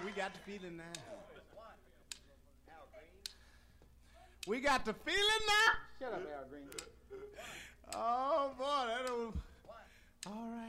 we got the feeling now. We got the feeling now. Shut up, Al Green. Oh boy, that was all right.